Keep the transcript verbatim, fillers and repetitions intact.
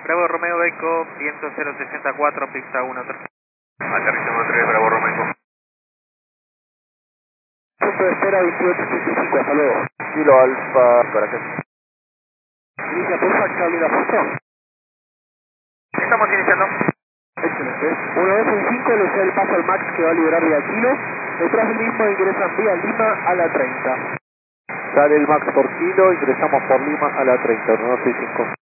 Bravo Romeo Eco, viento cero sesenta y cuatro, pista uno. Aterrizamos tres, Bravo Romeo Eco. Punto de espera veintiocho ochenta y cinco, hasta luego. Kilo Alfa, para acá. Inicia porfa, Charlie la foto. Estamos iniciando. Excelente. Una vez en cinco le cede el paso al Max que va a liberar vía Kilo. Detrás del mismo ingresan vía Lima a la treinta. Sale el Max por Kilo, ingresamos por Lima a la treinta, uno seis cinco.